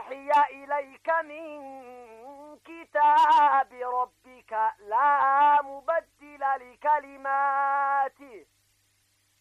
أوحي إليك من كتاب ربك لا مبدل لكلماته